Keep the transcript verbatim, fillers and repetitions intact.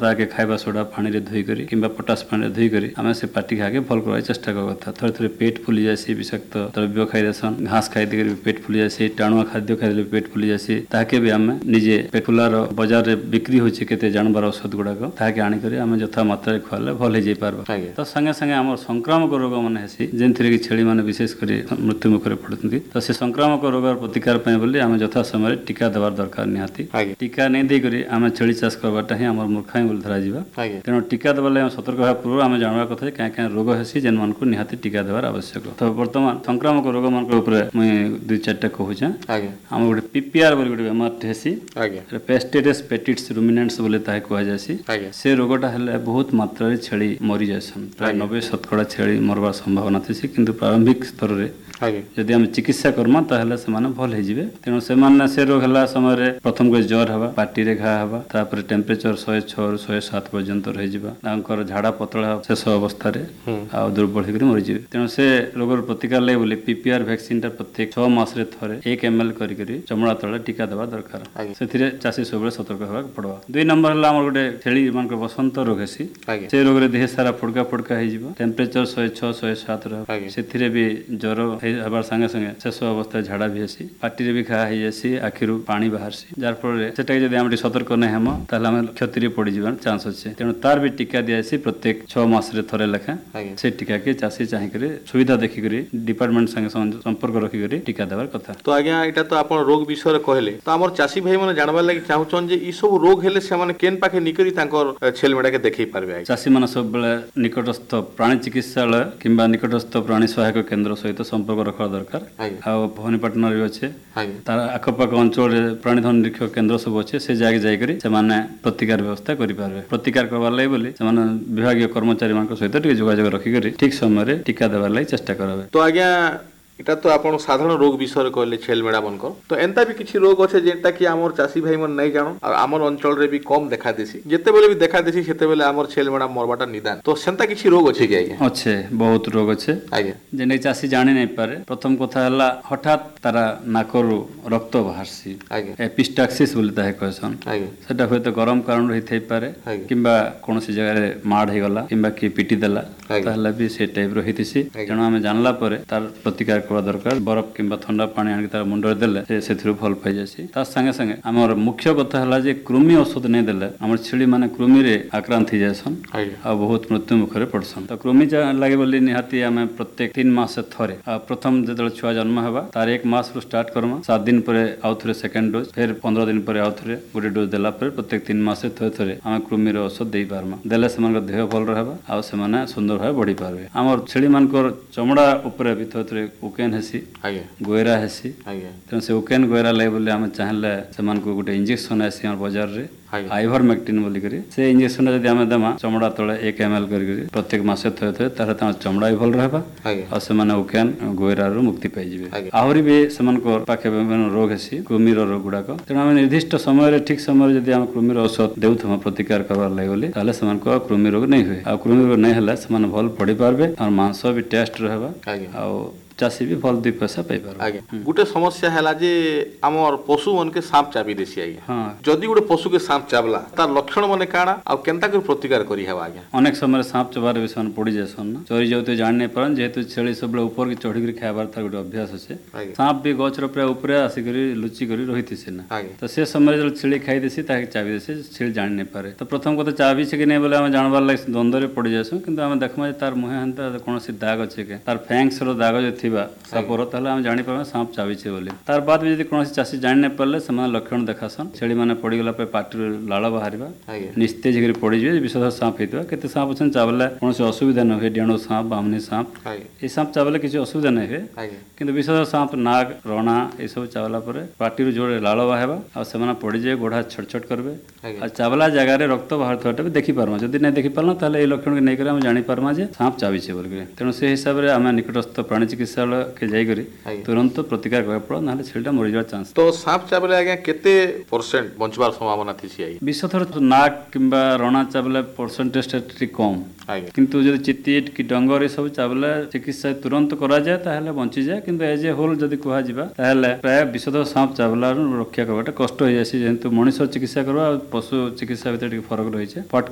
ताके खाइबा सोडा पानी रे धोई करी किंबा पोटास पानी रे धोई करी आमे से पाटी खाके भल करबा चेष्टा करबा था। थोड़े थोड़े पेट फुली जासी विषाक्त द्रव्य खाइ देसन घास खाइ दे करी पेट फुली जासी टाणुआ खाद्य खाइ देले पेट फुली जासी ताके भी आमे निजे पेट फुलार बाजार रे बिक्री होची केते जानबर औषध गुडा को ताके आनी करी आमे यथा मात्रा रे खवाले भल हे जे पारबा। तो संगे संगे हमर संक्रामक रोग माने हेसी जेंथिरे कि छेली माने विशेष करी मृत्यु मुख रे पड़तंती। तो से संक्रामक रोगर प्रतिकार पय बोली आमे यथा समय टीका देबार दरकार निहाती। टीका नै देई करी आमे छेली चाष करबाटा ही हमर मूर्खाई बोल धरा जीवा। तेनो टीका देबाले सतर्क होबा पूर्व आमे जानबा कथा जे काय रोग हेसी जेन मन को निहाती टीका देबार आवश्यक। तो वर्तमान संक्रामक रोग मन को ऊपर मैं दुई चारटा कहू छ। हम गोटे पीपीआर बोली गोटे बेमार हेसी पेस्टिडियस पेटिट्स रुमिनेंट्स बोले ताहे कहै जासी। से रोगटा हेले बहुत मात्रा रे छेली मरि जायसन प्राय नब्बे शतकड़ा छेली मरबार संभावना थेसी किंतु प्रारंभिक स्तर रे यदि हम चिकित्सा करमा ताहले सेमाने भल हे जिवे। तेनो सेमाने से रोग हला समय रे प्रथम को ज्वर हवा पाटी रे घा हवा तापर टेम्परेचर एक सौ छह रु एक सौ सात पर्यंत रहि जिबा तांकर झाड़ा पतला शेष अवस्था रे आ दुर्बल हे करी मरि जिवे। तेनो से रोगर प्रतिकार ले बोली पीपीआर वैक्सीन ता प्रत्येक छह मास रे थरे एक एमएल करी करी चमड़ा तळे टीका देबा दरकार। सेथिरे चासी सबले सतर्क होबा पड़वा। दुई नंबर हला हमर गोटे छेली मान को बसंत रोग हेसी से रोग रे देह सारा फुडका फुडका हे जिवो टेम्परेचर एक सौ छह एक सौ सात रह सेथिरे भी ज्वर हबार संगे संगे शेष अवस्था झाड़ा भी हेसी पाटी रे भी खा हे जासी आखिरु पानी बाहरसी जार फल रे सेटा जदी हम सतर्क नै हम ताहले हम क्षति रे पड़ी जीवन चांस अछि। तेणु तार भी टीका दियासी प्रत्येक छह मास रे थरे लेखा से टीका के चासी चाहि करे सुविधा देखि करे डिपार्टमेंट संगे संपर्क रखि करे टीका देबार कथा। तो आज्ञा एटा तो आपण रोग विषय रे कहले तो हमर चासी भाई माने जानबा लागि चाहू छन जे ई सब रोग हेले से माने केन पाखे निकरी तांकर छेल मेडा के देखै पारबे। चासी माने सब बेले निकटस्थ प्राणी चिकित्सालय किंबा निकटस्थ प्राणी सहायक केंद्र सहित संपर्क रखा दरकार। आ भवानीपाटना रे अछि तार आखपाख अंचल रे प्राणीधन निरीक्षण केंद्र सब अछि से जाके जाय करी से माने प्रतिकार व्यवस्था करि पारबे। प्रतिकार करबा लागि बोली से माने विभागीय कर्मचारी मान सहित टिके जोगाजोग रखि करी ठीक समय रे टीका देबा लागि चेष्टा करबे। तो आज्ञा इटा तो आपण साधारण रोग विषय कहले छेल मेडा मन को तो एंता भी किछि रोग अछि जेंटा कि हमर चासी भाई मन नै जानो और हमर अंचल रे भी कम देखा देसी जेते बेले भी देखा देसी सेते बेले हमर छेल मेडा मरबाटा निदान। तो सेंता किछि रोग अछि कि आज्ञा? अच्छे बहुत रोग अछि आज्ञा जेने चासी जानि नै पारे। प्रथम कथा हला हठात तारा नाकरु रक्त बाहरसी आज्ञा एपिस्टाक्सिस बोली ताहे कहसन आज्ञा सेटा होय तो गरम कारण रहि थै पारे किंबा कोनोसी जगह रे माड हे गला किंबा कि पिटी देला ताहला भी से टाइप रहितिसी। तेणु हम जानला परे तार प्रतिकार दरकार बरफ किंबा ठंडा पानी आनि तार मुंडर देले से सेथिरु फल पाइ जासी। ता संगे संगे हमर मुख्य कथा हला जे कृमि औषध नै देले हमर छेली माने कृमि रे आक्रांत हि जायसन आ बहुत मृत्यु मुख रे पड़सन। तो कृमि लागि बोली निहाती हमें प्रत्येक तीन मास से थरे आ प्रथम जदल छुआ जन्म हेबा तार एक मास रु स्टार्ट करमा सात दिन परे आउथरे सेकंड डोज फिर पंद्रह दिन परे आउथरे गोटे डोज देला परे प्रत्येक तीन मास से थरे थरे हम कृमि रे औषध देई पारमा देले सेमान देह भल रहबा आ सेमाने सुंदर भाबे बढ़ी पारबे। हमर छेली मानकर चमड़ा ऊपर भी थरे थरे उकेन हेसी गोयरा हेसी तेणु से उकेन गोयरा लगे बोले आम चाहले से गोटे इंजेक्शन आसी बाजार रे आइवरमेक्टिन बोली करी से इंजेक्शन जदि आम देमा चमड़ा तले एक एमएल करी प्रत्येक मासे थरे थरे तार चमड़ा भी भल रहबा आ सेमाने उकेन गोयरा रु मुक्ति पाइ जिवे। आहुरी भी सेमानको पाखे रोग हेसी कृमि रोग गुडाक तेणु आम निर्दिष्ट समय रे ठीक समय जदि आम कृमि औषध देउथम प्रतिकार करबार लागि बोली ताले सेमानको कृमि रोग नै होय आ कृमि रोग नै हला सेमाने भल पड़ी पारबे और मांस भी टेस्ट रहबा आ चासी भी फल दुई पैसा पाई पार। आज्ञा गुटे समस्या हैला जे हमर पशु मन के सांप चाबी देसी आज्ञा हां जदी गुटे पशु के सांप चाबला तार लक्षण माने काडा आ केनता के प्रतिकार करी हेबा आज्ञा? अनेक समय सांप चबार विषय पड़ी जासन ना चोरी जाउते जान नै परन जेहेतु छेली सब ऊपर के चढ़ी के खाबार तार गुटे अभ्यास अछि। सांप भी गछ रो पूरा ऊपर आसी करी लुची करी रहितिसे ना तो से समय जल छेली खाइ देसी ताके चाबी देसी छेली जान नै पारे। तो प्रथम कथा चाबी छै कि नै बोले हम जानबार लाग द्वंद्व रे पड़ी जासु किंतु हम देखमा जे तार मुहे हंता कोनोसी दाग अछि के तार फैंक्स रो दाग जे थिबा सापर ताले हम जानि पाबे सांप चाबी छै बोली। तार बाद भी यदि कोनोसी चासी जान नै परले समान लक्षण देखासन छेली माने पड़ी गेला पे पाटी लाळ बाहरिबा निस्तेज करी पड़ी जे विषध सांप हेतबा केते सांप अछन चाबले कोनोसी असुविधा न होय डेणो सांप बामनी सांप ए सांप चाबले किछि असुविधा नै हे किंतु विषध सांप नाग रणा ए सब चाबला परे पाटी रो जोड़े लाळ बाहेबा आ समान पड़ी जे गोढा छटछट करबे आ चाबला जगह रे रक्त बाहर थोटा भी देखि पारमा जदि नै देखि पारला ताले ए लक्षण के नै करे हम जानि पारमा जे सांप चाबी छै बोली। तेणु से हिसाब रे हम निकटस्थ प्राणी चिकित्सालय के जाई करी तुरंत प्रतिकार करबा पड़ नाले छेलीटा मरि जाय चांस। तो सांप चाबले आज्ञा केते परसेंट बंचबार संभावना थिसी आइ? विषधर नाग किंबा रणा चाबले परसेंटेज टी कम किंतु जदि चितिट कि डंगर ए सब चाबले चिकित्सा तुरंत करा जाय ताहले बंची जाय किंतु एज ए होल जदि कुहा जिबा ताहले प्राय विषध सांप चाबला रक्षा करबाटा कष्ट हो जासी जेंतु मनुष्य चिकित्सा करबा पशु चिकित्सा भितर फरक रही है।